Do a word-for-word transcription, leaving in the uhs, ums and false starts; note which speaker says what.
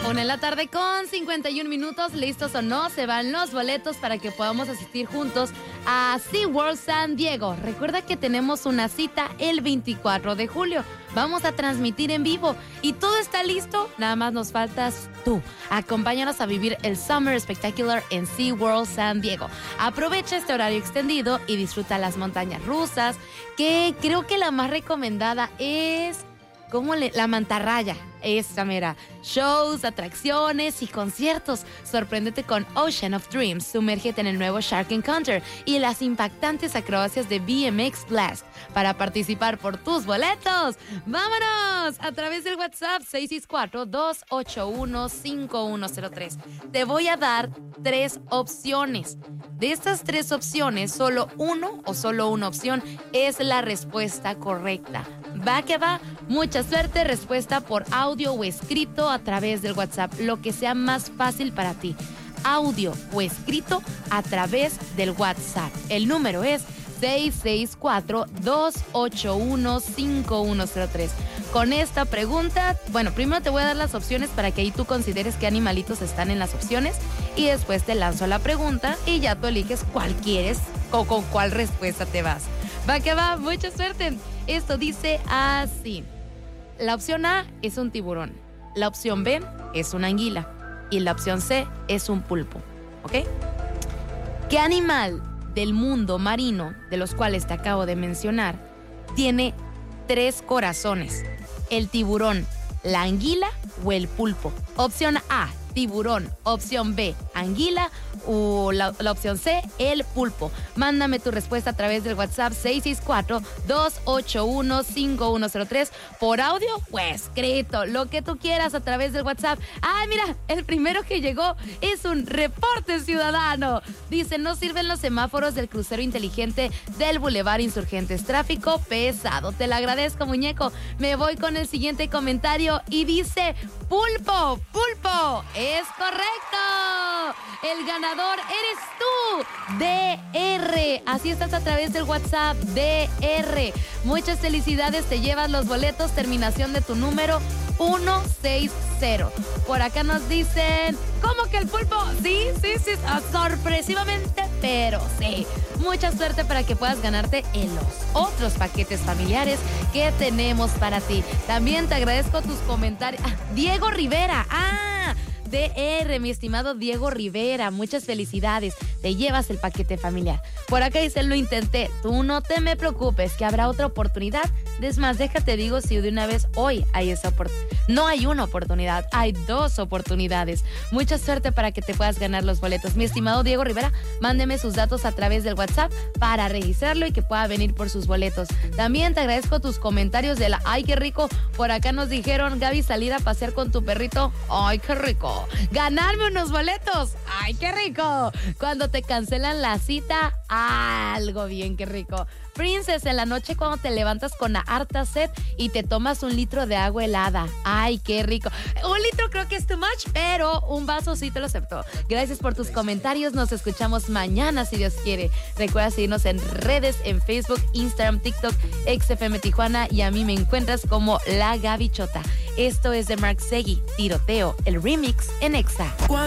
Speaker 1: Una en la tarde con cincuenta y un minutos, listos o no, se van los boletos para que podamos asistir juntos a SeaWorld San Diego. Recuerda que tenemos una cita el veinticuatro de julio. Vamos a transmitir en vivo y todo está listo, nada más nos faltas tú. Acompáñanos a vivir el Summer Spectacular en SeaWorld San Diego. Aprovecha este horario extendido y disfruta las montañas rusas, que creo que la más recomendada es... como le, la mantarraya, esta mera. Shows, atracciones y conciertos. Sorpréndete con Ocean of Dreams. Sumérgete en el nuevo Shark Encounter y las impactantes acrobacias de B M X Blast. Para participar por tus boletos, ¡vámonos! A través del WhatsApp seis seis cuatro, dos ocho uno, cinco uno cero tres. Te voy a dar tres opciones. De estas tres opciones, solo uno o solo una opción es la respuesta correcta. Va que va, mucha suerte, respuesta por audio o escrito a través del WhatsApp, lo que sea más fácil para ti. Audio o escrito a través del WhatsApp. El número es seis seis cuatro, dos ocho uno, cinco uno cero tres. Con esta pregunta, bueno, primero te voy a dar las opciones para que ahí tú consideres qué animalitos están en las opciones y después te lanzo la pregunta y ya tú eliges cuál quieres o con cuál respuesta te vas. Va que va, mucha suerte. Esto dice así. La opción A es un tiburón. La opción B es una anguila. Y la opción C es un pulpo. ¿Ok? ¿Qué animal del mundo marino, de los cuales te acabo de mencionar, tiene tres corazones? ¿El tiburón, la anguila o el pulpo? Opción A, tiburón. Opción B, anguila. O la, la opción C, el pulpo. Mándame tu respuesta a través del WhatsApp seis seis cuatro, dos ocho uno, cinco uno cero tres por audio o escrito, lo que tú quieras a través del WhatsApp. Ay, mira, el primero que llegó es un reporte ciudadano. Dice, no sirven los semáforos del crucero inteligente del Boulevard Insurgentes. Tráfico pesado. Te lo agradezco, muñeco. Me voy con el siguiente comentario y dice, pulpo, pulpo. Es correcto. El ganador eres tú, D R. Así estás a través del WhatsApp, D R. Muchas felicidades, te llevas los boletos, terminación de tu número uno seis cero. Por acá nos dicen, ¿cómo que el pulpo? Sí, sí, sí, sorpresivamente, pero sí. Mucha suerte para que puedas ganarte en los otros paquetes familiares que tenemos para ti. También te agradezco tus comentarios. Ah, Diego Rivera, ah... D R, mi estimado Diego Rivera, muchas felicidades, te llevas el paquete familiar. Por acá dice, lo intenté, tú no te me preocupes, que habrá otra oportunidad. Es más, déjate digo si de una vez hoy hay esa oportunidad. No hay una oportunidad, hay dos oportunidades. Mucha suerte para que te puedas ganar los boletos. Mi estimado Diego Rivera, mándeme sus datos a través del WhatsApp para registrarlo y que pueda venir por sus boletos. También te agradezco tus comentarios de la, ay, qué rico. Por acá nos dijeron, Gaby, salir a pasear con tu perrito, ay, qué rico. Ganarme unos boletos, ¡ay, qué rico! Cuando te cancelan la cita, algo bien, qué rico. Princess, en la noche cuando te levantas con la harta sed y te tomas un litro de agua helada, ¡ay, qué rico! Un litro creo que es too much, pero un vaso sí te lo acepto. Gracias por tus comentarios, nos escuchamos mañana si Dios quiere. Recuerda seguirnos en redes, en Facebook, Instagram, TikTok, X F M Tijuana y a mí me encuentras como La Gabichota. Esto es de Mark Segui, Tiroteo, el remix en Exa.